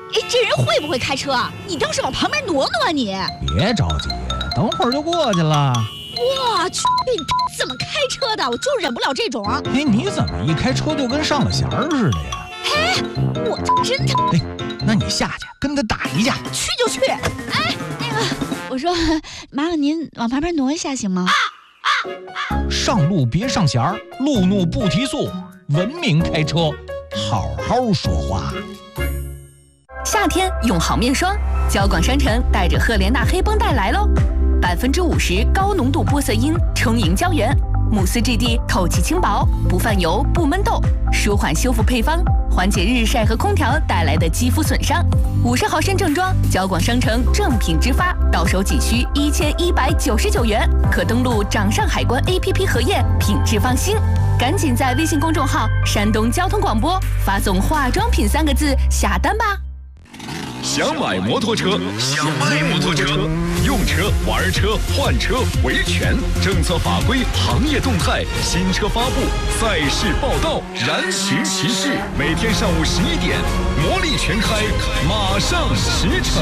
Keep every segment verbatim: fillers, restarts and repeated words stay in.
哎，这人会不会开车啊？你倒是往旁边挪挪啊你！ 别着急，等会儿就过去了。 我去，你怎么开车的？我就忍不了这种。 哎，你怎么一开车就跟上了弦儿似的呀？ 哎，我真的。 哎，那你下去跟他打一架。 去就去。哎，那个，我说，麻烦您往旁边挪一下行吗？ 上路别上弦儿，路怒不提速，文明开车，好好说话。 夏天用好面霜，交广商城带着赫莲娜黑绷带来喽，百分之五十高浓度玻色因充盈胶原，慕斯质地透气轻薄，不泛油不闷痘，舒缓修复配方，缓解日晒和空调带来的肌肤损伤。五十毫升正装，交广商城正品直发，到手仅需一千一百九十九元，可登录掌上海关 A P P 核验，品质放心。赶紧在微信公众号山东交通广播发送化妆品三个字下单吧。 想买摩托车，想卖摩托车，用车、玩车、换车、维权，政策法规、行业动态、新车发布、赛事报道，燃情骑士，每天上午十一点，魔力全开，马上启程。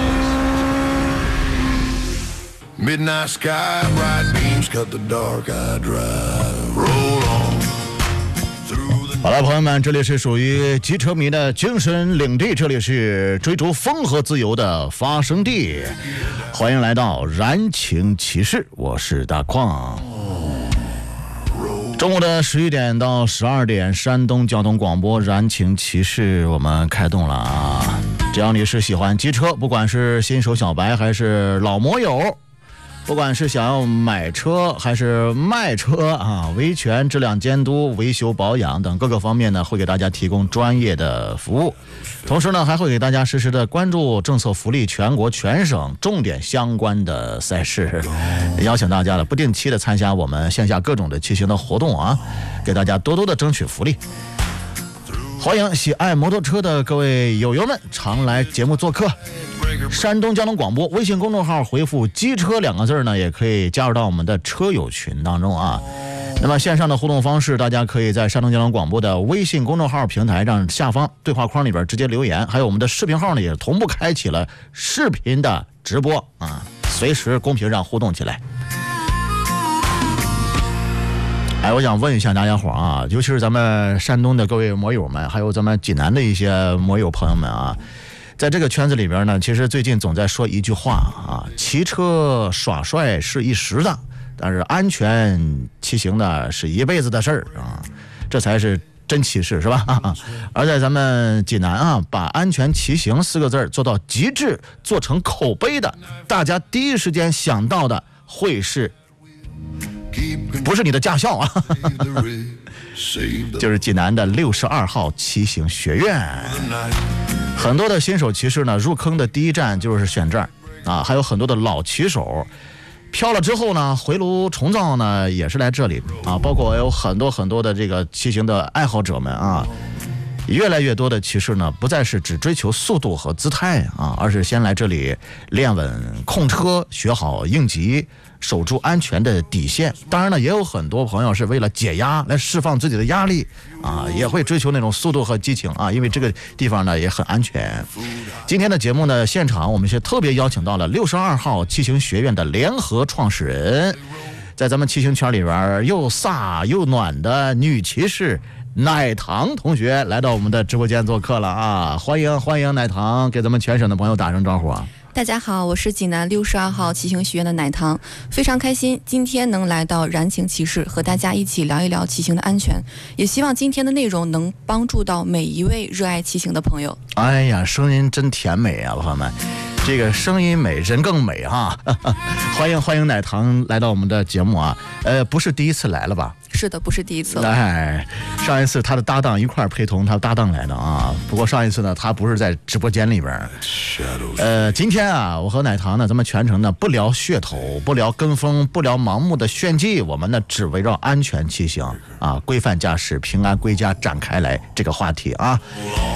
Midnight sky, bright beams cut the dark I drive. Roll on through the 好了，朋友们，这里是属于机车迷的精神领地，这里是追逐风和自由的发生地，欢迎来到燃情骑士，我是大矿。中午的十一点到十二点，山东交通广播燃情骑士我们开动了啊！只要你是喜欢机车，不管是新手小白还是老摩友，不管是想要买车还是卖车啊，维权、质量监督、维修保养等各个方面呢，会给大家提供专业的服务。同时呢，还会给大家实时的关注政策福利、全国全省重点相关的赛事，邀请大家了不定期的参加我们线下各种的骑行的活动啊，给大家多多的争取福利。欢迎喜爱摩托车的各位友友们常来节目做客。山东交通广播微信公众号回复机车两个字呢，也可以加入到我们的车友群当中啊。那么线上的互动方式，大家可以在山东交通广播的微信公众号平台上下方对话框里边直接留言，还有我们的视频号呢也同步开启了视频的直播啊，随时公屏上互动起来。哎，我想问一下大家伙啊，尤其是咱们山东的各位摩友们，还有咱们济南的一些摩友朋友们啊，在这个圈子里边呢，其实最近总在说一句话啊，骑车耍帅是一时的，但是安全骑行呢是一辈子的事儿啊，这才是真骑士，是吧？而在咱们济南啊，把安全骑行四个字做到极致，做成口碑的，大家第一时间想到的会是不是你的驾校啊就是济南的六十二号骑行学院。很多的新手骑士呢，入坑的第一站就是选这儿啊，还有很多的老骑手飘了之后呢，回炉重造呢也是来这里啊，包括有很多很多的这个骑行的爱好者们啊，越来越多的骑士呢，不再是只追求速度和姿态啊，而是先来这里练稳控车，学好应急，守住安全的底线。当然呢，也有很多朋友是为了解压，来释放自己的压力啊，也会追求那种速度和激情啊，因为这个地方呢也很安全。今天的节目呢，现场我们是特别邀请到了六十二号骑行学院的联合创始人，在咱们骑行圈里边又飒又暖的女骑士奶糖同学来到我们的直播间做客了啊！欢迎欢迎奶糖，给咱们全省的朋友打声招呼啊！ 大家好，我是济南六十二号骑行学院的奶糖，非常开心今天能来到燃情骑士，和大家一起聊一聊骑行的安全，也希望今天的内容能帮助到每一位热爱骑行的朋友。 哎呀，声音真甜美啊，朋友们！这个声音美，人更美哈！欢迎欢迎奶糖来到我们的节目啊！呃，不是第一次来了吧？ 是的，不是第一次了。 哎，上一次他的搭档一块儿陪同他搭档来的啊。不过上一次呢，他不是在直播间里边。呃，今天啊，我和奶糖呢，咱们全程呢不聊噱头，不聊跟风，不聊盲目的炫技，我们呢只围绕安全骑行啊、规范驾驶、平安归家展开来这个话题啊。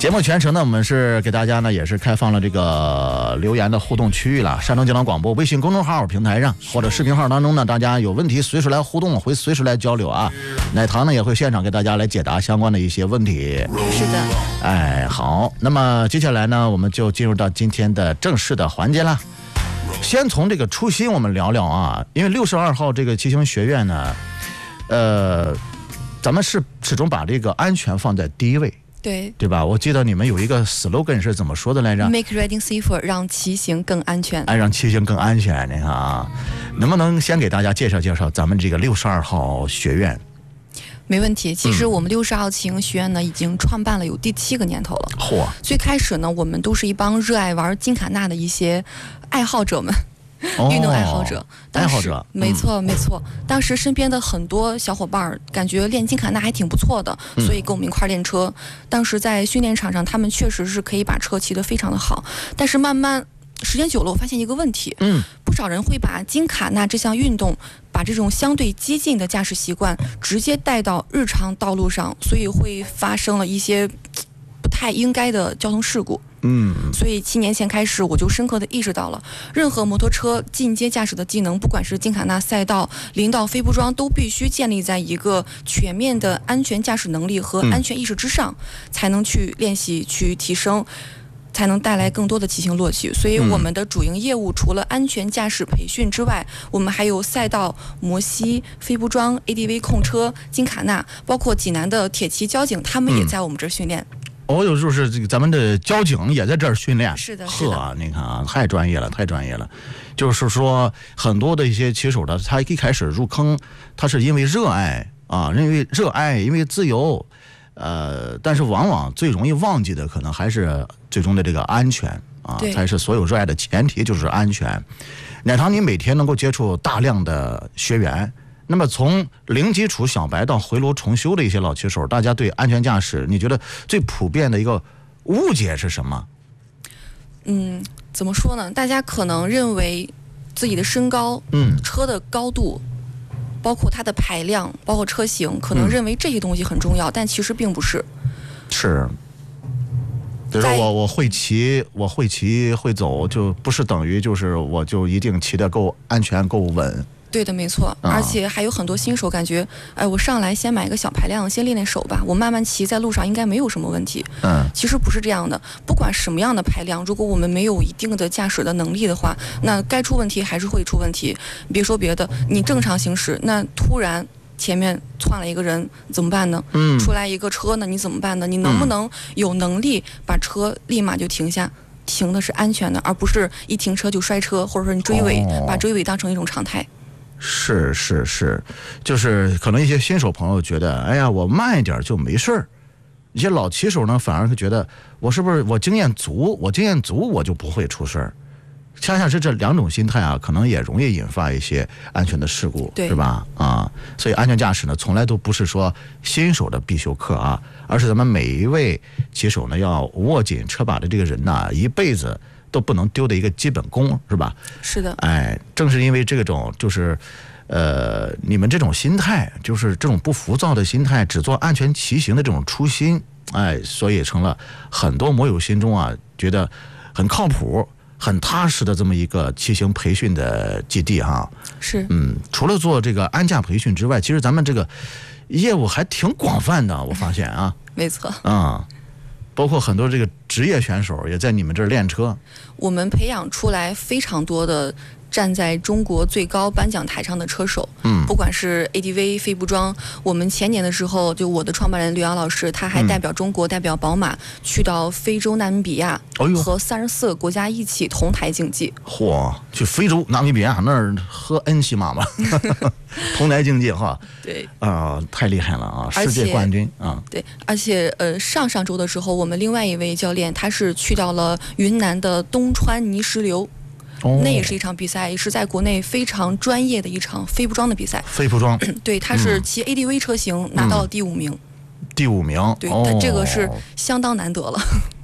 节目全程呢，我们是给大家呢也是开放了这个留言的互动区域了。山东交通广播微信公众号平台上或者视频号当中呢，大家有问题随时来互动，会随时来交流啊。奶糖呢也会现场给大家来解答相关的一些问题。 是的。 哎，好，那么接下来呢，我们就进入到今天的正式的环节了。先从这个初心我们聊聊啊，因为六十二号这个骑行学院呢，呃，咱们是始终把这个安全放在第一位。 对对吧？我记得你们有一个 slogan 是怎么说的来着 ？Make riding safer， 让骑行更安全。 哎，让骑行更安全，你看啊，能不能先给大家介绍介绍咱们这个六十二号学院？ 没问题。其实我们六十二号骑行学院呢，已经创办了有第七个年头了。 嚯！ 最开始呢，我们都是一帮热爱玩金卡纳的一些爱好者们。运动爱好者， 爱好者， 没错没错。当时身边的很多小伙伴感觉练金卡纳还挺不错的， 嗯、 所以跟我们一块练车。当时在训练场上，他们确实是可以把车骑得非常的好。但是慢慢时间久了，我发现一个问题， 嗯， 不少人会把金卡纳这项运动，把这种相对激进的驾驶习惯直接带到日常道路上，所以会发生了一些不太应该的交通事故。 嗯， 所以七年前开始，我就深刻的意识到了，任何摩托车进阶驾驶的技能，不管是金卡纳赛道、林道、飞步桩，都必须建立在一个全面的安全驾驶能力和安全意识之上，嗯、才能去练习、去提升，才能带来更多的骑行乐趣。所以我们的主营业务除了安全驾驶培训之外，我们还有赛道、摩西、飞步桩、A D V 控车、金卡纳，包括济南的铁骑交警，他们也在我们这儿训练。 嗯哦，有就是这个咱们的交警也在这儿训练， 是的，是的。 呵，你看啊，太专业了，太专业了。就是说，很多的一些骑手的，他一开始入坑，他是因为热爱啊，因为热爱，因为自由，呃，但是往往最容易忘记的，可能还是最终的这个安全啊，才是所有热爱的前提，就是安全。奶糖，你每天能够接触大量的学员。那么从零基础小白到回炉重修的一些老骑手，大家对安全驾驶，你觉得最普遍的一个误解是什么？ 嗯，怎么说呢？大家可能认为自己的身高、 嗯， 车的高度，包括它的排量，包括车型，可能认为这些东西很重要，嗯、但其实并不是。 是。比如说我我会骑，我会骑会走，就不是等于就是我就一定骑得够安全够稳。 对的，没错，而且还有很多新手感觉，哎，我上来先买一个小排量，先练练手吧，我慢慢骑在路上应该没有什么问题。 嗯， 其实不是这样的，不管什么样的排量，如果我们没有一定的驾驶的能力的话，那该出问题还是会出问题。别说别的，你正常行驶，那突然前面窜了一个人怎么办呢？ 嗯， 出来一个车呢，你怎么办呢？你能不能有能力把车立马就停下？停的是安全的，而不是一停车就摔车，或者说你追尾， 哦、 把追尾当成一种常态。 是是是，就是可能一些新手朋友觉得，哎呀，我慢一点就没事儿。一些老骑手呢，反而会觉得，我是不是我经验足，我经验足我就不会出事儿。恰恰是这两种心态啊，可能也容易引发一些安全的事故，是吧？啊，所以安全驾驶呢，从来都不是说新手的必修课啊，而是咱们每一位骑手呢，要握紧车把的这个人呐，一辈子都不能丢的一个基本功，是吧？ 是的。 哎，正是因为这种就是，呃，你们这种心态，就是这种不浮躁的心态，只做安全骑行的这种初心，哎，所以成了很多摩友心中啊，觉得很靠谱、很踏实的这么一个骑行培训的基地哈。 是。 嗯，除了做这个安驾培训之外，其实咱们这个业务还挺广泛的，我发现啊。 没错。 啊、嗯。包括很多这个职业选手也在你们这儿练车。 我们培养出来非常多的站在中国最高颁奖台上的车手， 嗯， 不管是 A D V 飞步桩，我们前年的时候，就我的创办人刘洋老师，他还代表中国、嗯、代表宝马去到非洲纳米比亚， 哎呦， 和三十四个国家一起同台竞技。 嚯，去非洲纳米比亚那儿喝恩西马吧，同台竞技哈。 对啊、呃，太厉害了啊，世界冠军啊。 对，而且呃，上上周的时候，我们另外一位教练他是去到了云南的东川泥石流。 哦、 那也是一场比赛，也是在国内非常专业的一场飞步桩的比赛。 飞步桩， 对，他是骑 A D V 车型、嗯、拿到了第五名。 第五名， 对， 哦、 这个是相当难得了。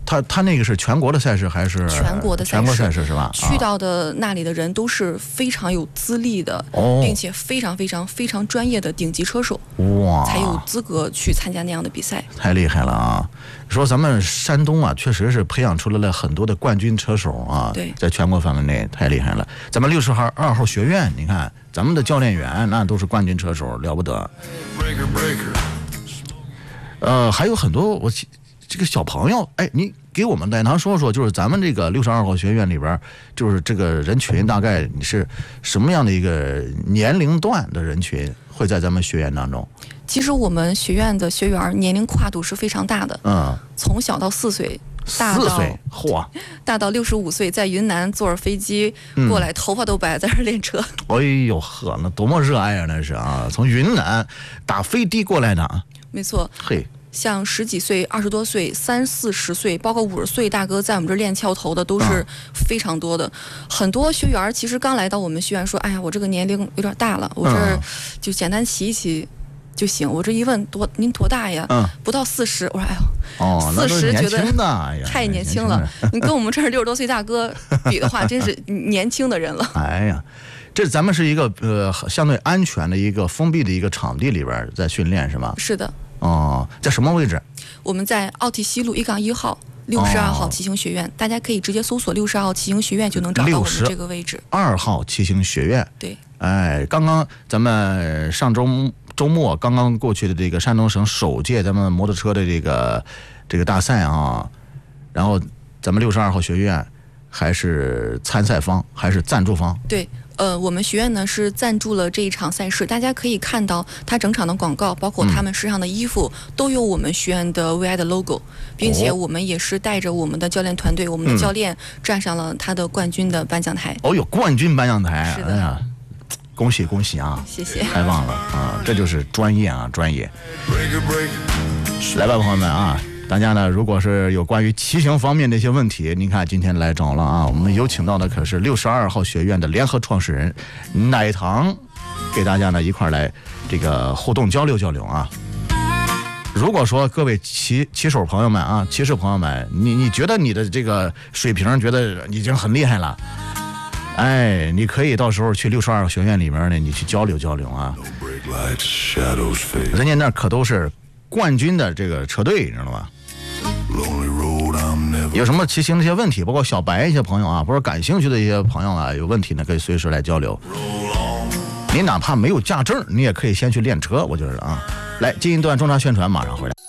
他他那个是全国的赛事还是全国的赛事？ 全国赛事是吧？ 去到的那里的人都是非常有资历的， 哦、 并且非常非常非常专业的顶级车手， 哇， 才有资格去参加那样的比赛。 太厉害了啊！说咱们山东啊，确实是培养出来了很多的冠军车手啊， 对， 在全国范围内太厉害了。咱们六十号二号学院，你看咱们的教练员那都是冠军车手，了不得。呃，还有很多我这个小朋友，哎，你给我们奶糖说说，就是咱们这个六十二号学院里边，就是这个人群大概你是什么样的一个年龄段的人群会在咱们学院当中？ 其实我们学院的学员年龄跨度是非常大的， 嗯， 从小到四岁，大四岁，嚯， 大到六十五岁，在云南坐着飞机过来，嗯、头发都白，在这练车。 哎呦呵，那多么热爱啊！那是啊，从云南打飞的过来的啊。 没错， 嘿， 像十几岁、二十多岁、三四十岁，包括五十岁大哥在我们这练翘头的都是非常多的。嗯、很多学员其实刚来到我们学院说：“哎呀，我这个年龄有点大了，我这儿就简单骑一骑。”就行，我这一问多您多大呀？嗯，不到四十。我说哎呦， 哦， 四十觉得太年轻了。你跟我们这儿六十多岁大哥比的话，真是年轻的人了。 哎呀，这咱们是一个呃相对安全的一个封闭的一个场地里边在训练是吗？ 是的。 哦，在什么位置？ 我们在奥体西路一杠一号六十二号骑行学院，哦、大家可以直接搜索六十二号骑行学院就能找到我们这个位置。 二号骑行学院。 对。 哎，刚刚咱们上周。周末刚刚过去的这个山东省首届咱们摩托车的这个这个大赛啊，然后咱们六十二号学院还是参赛方还是赞助方？ 对，呃，我们学院呢是赞助了这一场赛事，大家可以看到它整场的广告，包括他们身上的衣服、嗯、都有我们学院的 V I 的 logo， 并且我们也是带着我们的教练团队，我们的教练站上了他的冠军的颁奖台。 哦，有冠军颁奖台， 是的。 哎呀，恭喜恭喜啊！ 谢谢， 太棒了啊！这就是专业啊，专业。来吧，朋友们啊，大家呢，如果是有关于骑行方面的一些问题，您看今天来找了啊，我们有请到的可是六十二号学院的联合创始人奶糖，给大家呢一块来这个互动交流交流啊。如果说各位骑骑手朋友们啊，骑士朋友们，你你觉得你的这个水平觉得已经很厉害了？哎，你可以到时候去六十二学院里面呢，你去交流交流啊。人家那可都是冠军的这个车队，你知道吗？有什么骑行的一些问题，包括小白一些朋友啊，或者感兴趣的一些朋友啊，有问题呢可以随时来交流。你哪怕没有驾证，你也可以先去练车，我觉得啊。来，进一段中插宣传，马上回来。